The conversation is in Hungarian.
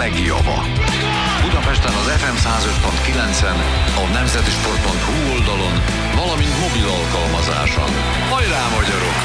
legjava. Budapesten az FM 105.9-en, a nemzetisport.hu oldalon, valamint mobil alkalmazáson. Hajrá, magyarok!